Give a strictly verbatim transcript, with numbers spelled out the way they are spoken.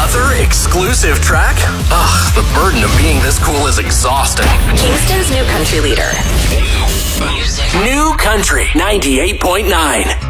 Another exclusive track? Ugh, the burden of being this cool is exhausting. Kingston's new country leader. New Country ninety-eight point nine.